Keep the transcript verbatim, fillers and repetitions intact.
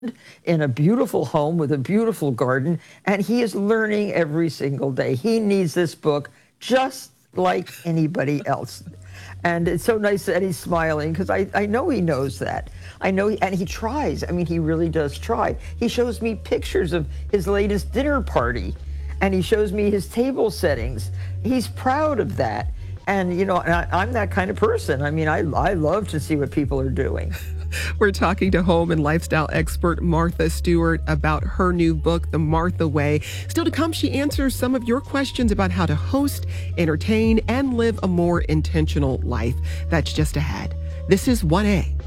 in a beautiful home with a beautiful garden, and he is learning every single day. He needs this book just like anybody else. And it's so nice that he's smiling because I, I know he knows that. I know, he, and he tries. I mean, he really does try. He shows me pictures of his latest dinner party, and he shows me his table settings. He's proud of that. And, you know, I, I'm that kind of person. I mean, I, I love to see what people are doing. We're talking to home and lifestyle expert Martha Stewart about her new book, The Martha Way. Still to come, she answers some of your questions about how to host, entertain, and live a more intentional life. That's just ahead. This is one A.